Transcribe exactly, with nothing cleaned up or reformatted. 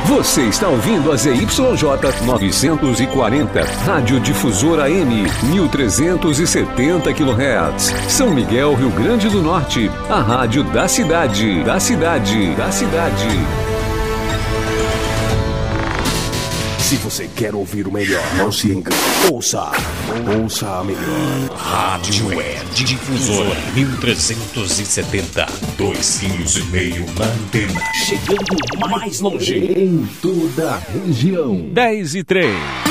Você está ouvindo a Z Y J novecentos e quarenta, Rádio Difusora A M, mil trezentos e setenta quilohertz. São Miguel, Rio Grande do Norte, a rádio da cidade, da cidade, da cidade. Se você quer ouvir o melhor, não se engane. Ouça, ouça a melhor. Rádio Web Difusora mil trezentos e setenta. Dois quilos e meio na antena. Chegando mais longe em toda a região. dez e três.